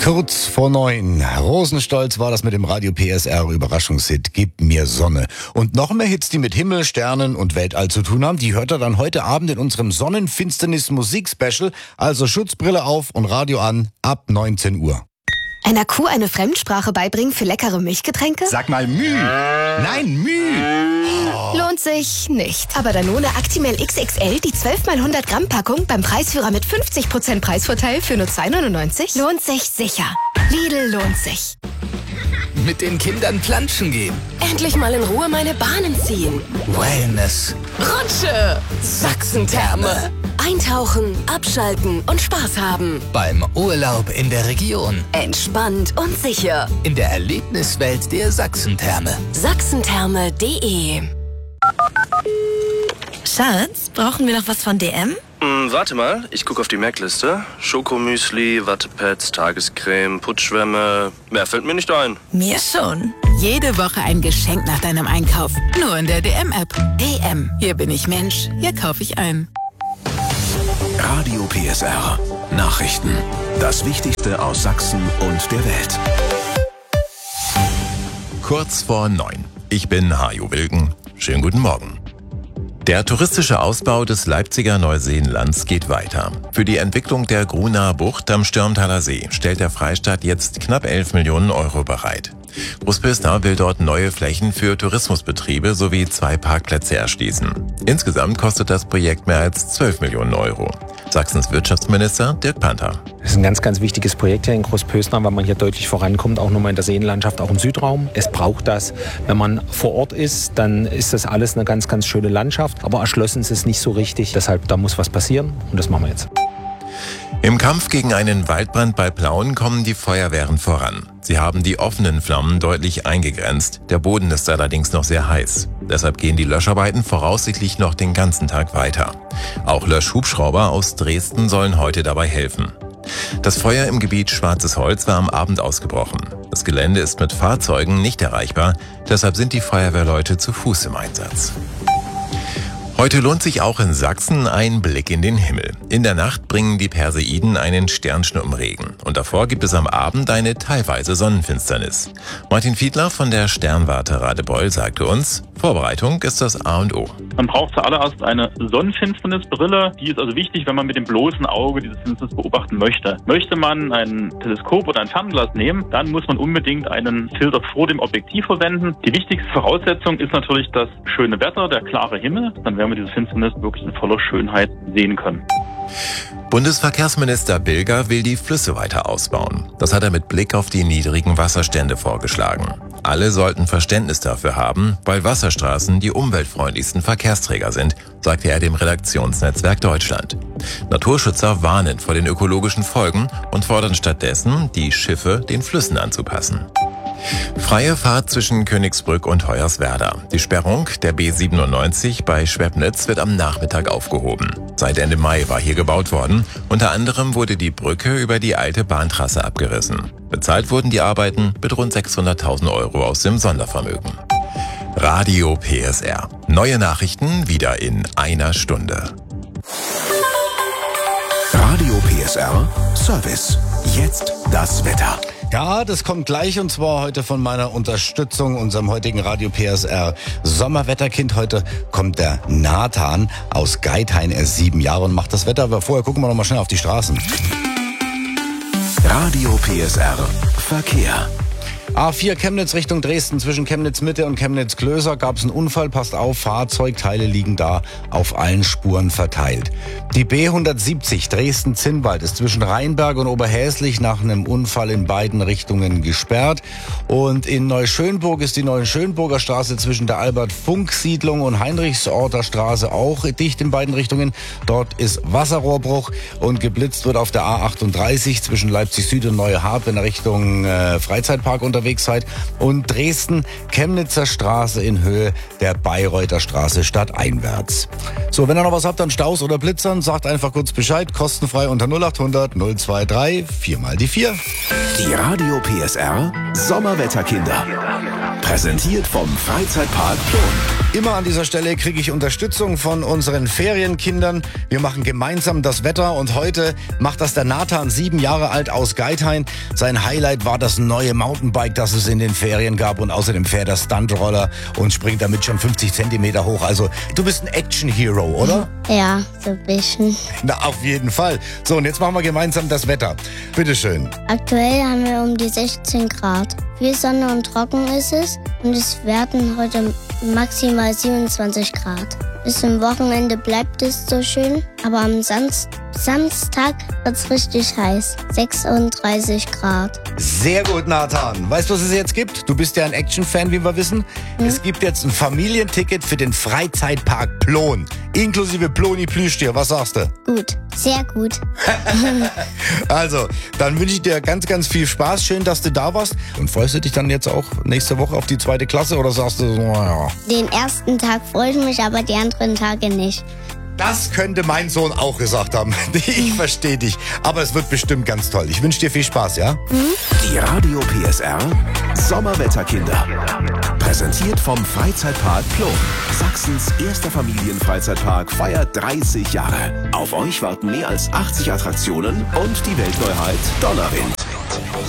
Kurz vor 9. Rosenstolz war das mit dem Radio PSR Überraschungshit Gib mir Sonne. Und noch mehr Hits, die mit Himmel, Sternen und Weltall zu tun haben, die hört er dann heute Abend in unserem Sonnenfinsternis-Musik-Special. Also Schutzbrille auf und Radio an ab 19 Uhr. Einer Kuh eine Fremdsprache beibringen für leckere Milchgetränke? Sag mal Müh. Nein, Müh. Lohnt sich nicht. Aber Danone Actimel XXL, die 12 x 100 Gramm Packung beim Preisführer mit 50% Preisvorteil für nur 2,99? Lohnt sich sicher. Lidl lohnt sich. Mit den Kindern planschen gehen. Endlich mal in Ruhe meine Bahnen ziehen. Wellness. Rutsche. Sachsentherme. Eintauchen, abschalten und Spaß haben. Beim Urlaub in der Region. Entspannt und sicher. In der Erlebniswelt der Sachsentherme. Sachsentherme.de. Schatz, brauchen wir noch was von DM? Warte mal, ich gucke auf die Merkliste. Schokomüsli, Wattepads, Tagescreme, Putzschwämme. Mehr fällt mir nicht ein. Mir schon. Jede Woche ein Geschenk nach deinem Einkauf. Nur in der DM-App. DM. Hier bin ich Mensch. Hier kaufe ich ein. Radio PSR. Nachrichten. Das Wichtigste aus Sachsen und der Welt. Kurz vor 9. Ich bin Hajo Wilken. Schönen guten Morgen. Der touristische Ausbau des Leipziger Neuseenlands geht weiter. Für die Entwicklung der Grunaer Bucht am Stürmtaler See stellt der Freistaat jetzt knapp 11 Millionen Euro bereit. Großpösner will dort neue Flächen für Tourismusbetriebe sowie 2 Parkplätze erschließen. Insgesamt kostet das Projekt mehr als 12 Millionen Euro. Sachsens Wirtschaftsminister Dirk Panther. Das ist ein ganz, ganz wichtiges Projekt hier in Großpösner, weil man hier deutlich vorankommt, auch nochmal in der Seenlandschaft, auch im Südraum. Es braucht das. Wenn man vor Ort ist, dann ist das alles eine ganz, ganz schöne Landschaft. Aber erschlossen ist es nicht so richtig. Deshalb, da muss was passieren und das machen wir jetzt. Im Kampf gegen einen Waldbrand bei Plauen kommen die Feuerwehren voran. Sie haben die offenen Flammen deutlich eingegrenzt. Der Boden ist allerdings noch sehr heiß. Deshalb gehen die Löscharbeiten voraussichtlich noch den ganzen Tag weiter. Auch Löschhubschrauber aus Dresden sollen heute dabei helfen. Das Feuer im Gebiet Schwarzes Holz war am Abend ausgebrochen. Das Gelände ist mit Fahrzeugen nicht erreichbar. Deshalb sind die Feuerwehrleute zu Fuß im Einsatz. Heute lohnt sich auch in Sachsen ein Blick in den Himmel. In der Nacht bringen die Perseiden einen Sternschnuppenregen. Und davor gibt es am Abend eine teilweise Sonnenfinsternis. Martin Fiedler von der Sternwarte Radebeul sagte uns, Vorbereitung ist das A und O. Man braucht zuallererst eine Sonnenfinsternisbrille. Die ist also wichtig, wenn man mit dem bloßen Auge diese Finsternis beobachten möchte. Möchte man ein Teleskop oder ein Fernglas nehmen, dann muss man unbedingt einen Filter vor dem Objektiv verwenden. Die wichtigste Voraussetzung ist natürlich das schöne Wetter, der klare Himmel. Dann werden wir diese Finsternis wirklich in voller Schönheit sehen können. Bundesverkehrsminister Bilger will die Flüsse weiter ausbauen. Das hat er mit Blick auf die niedrigen Wasserstände vorgeschlagen. Alle sollten Verständnis dafür haben, weil Wasserstraßen die umweltfreundlichsten Verkehrsträger sind, sagte er dem Redaktionsnetzwerk Deutschland. Naturschützer warnen vor den ökologischen Folgen und fordern stattdessen, die Schiffe den Flüssen anzupassen. Freie Fahrt zwischen Königsbrück und Hoyerswerda. Die Sperrung der B97 bei Schwebnitz wird am Nachmittag aufgehoben. Seit Ende Mai war hier gebaut worden. Unter anderem wurde die Brücke über die alte Bahntrasse abgerissen. Bezahlt wurden die Arbeiten mit rund 600.000 Euro aus dem Sondervermögen. Radio PSR. Neue Nachrichten wieder in einer Stunde. Radio PSR Service. Jetzt das Wetter. Ja, das kommt gleich und zwar heute von meiner Unterstützung, unserem heutigen Radio PSR Sommerwetterkind. Heute kommt der Nathan aus Geithain, er ist 7 Jahre und macht das Wetter. Aber vorher gucken wir noch mal schnell auf die Straßen. Radio PSR Verkehr. A4 Chemnitz Richtung Dresden, zwischen Chemnitz Mitte und Chemnitz Klöser gab es einen Unfall. Passt auf, Fahrzeugteile liegen da auf allen Spuren verteilt. Die B170 Dresden-Zinnwald ist zwischen Rheinberg und Oberhäslich nach einem Unfall in beiden Richtungen gesperrt. Und in Neuschönburg ist die Neuschönburger Straße zwischen der Albert-Funk-Siedlung und Heinrichsorter Straße auch dicht in beiden Richtungen. Dort ist Wasserrohrbruch und geblitzt wird auf der A38 zwischen Leipzig Süd und Neuhardt, wenn ihr Richtung Freizeitpark unterwegs seid. Und Dresden-Chemnitzer Straße in Höhe der Bayreuther Straße stadteinwärts. So, wenn ihr noch was habt an Staus oder Blitzern, sagt einfach kurz Bescheid. Kostenfrei unter 0800 023 4 mal die 4. Die Radio PSR Sommerwetterkinder. Präsentiert vom Freizeitpark Plon. immer an dieser Stelle kriege ich Unterstützung von unseren Ferienkindern. Wir machen gemeinsam das Wetter und heute macht das der Nathan, 7 Jahre alt aus Geithain. Sein Highlight war das neue Mountainbike, das es in den Ferien gab und außerdem fährt er Stuntroller und springt damit schon 50 Zentimeter hoch. Also du bist ein Action-Hero, oder? Ja, so ein bisschen. Na, auf jeden Fall. So, und jetzt machen wir gemeinsam das Wetter. Bitteschön. Aktuell haben wir um die 16 Grad. Viel Sonne und trocken ist es und es werden heute maximal 27 Grad. Bis zum Wochenende bleibt es so schön, aber am Samstag wird's richtig heiß. 36 Grad. Sehr gut, Nathan. Weißt du, was es jetzt gibt? Du bist ja ein Action-Fan, wie wir wissen. Es gibt jetzt ein Familienticket für den Freizeitpark Plon. Inklusive Ploni-Plüschtier. Was sagst du? Gut, sehr gut. Also, dann wünsche ich dir ganz, ganz viel Spaß. Schön, dass du da warst. Und freust du dich dann jetzt auch nächste Woche auf die 2. Klasse oder sagst du, naja? Den ersten Tag freue ich mich, aber die anderen Tage nicht. Das könnte mein Sohn auch gesagt haben. Ich verstehe dich. Aber es wird bestimmt ganz toll. Ich wünsche dir viel Spaß, ja? Die Radio PSR Sommerwetterkinder. Präsentiert vom Freizeitpark Plon. Sachsens erster Familienfreizeitpark feiert 30 Jahre. Auf euch warten mehr als 80 Attraktionen und die Weltneuheit Donnerwind.